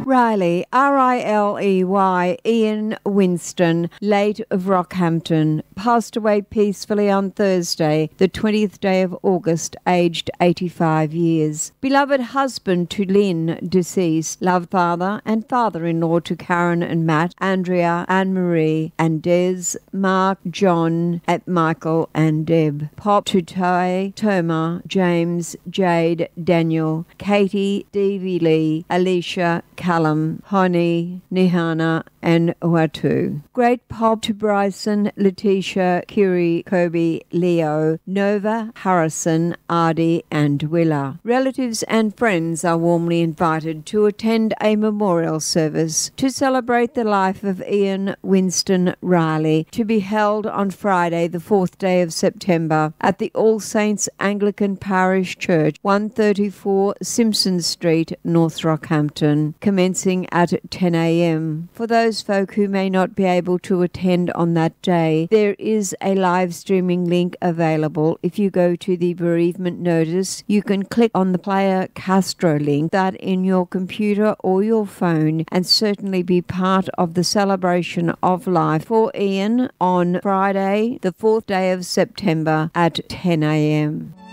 Riley, Riley, Ian Winston, late of Rockhampton, passed away peacefully on Thursday, the 20th day of August, aged 85 years. Beloved husband to Lynn, deceased, loved father and father-in-law to Karen and Matt, Andrea, Anne-Marie and Des, Mark, John, at Michael and Deb. Pop to Ty, Toma, James, Jade, Daniel, Katie, Stevie Lee, Alicia, Callum, Honey, Nihana and Watu. Great pop to Bryson, Letitia, Kiri, Kobe, Leo, Nova, Harrison, Ardi and Willa. Relatives and friends are warmly invited to attend a memorial service to celebrate the life of Ian Winston Riley, to be held on Friday the 4th day of September at the All Saints Anglican Parish Church, 134 Simpson Street, North Rockhampton, commencing at 10 a.m. For those folk who may not be able to attend on that day, there is a live streaming link available. If you go to the bereavement notice, you can click on the Player Castro link that in your computer or your phone and certainly be part of the celebration of life for Ian on Friday, the 4th day of September at 10 a.m.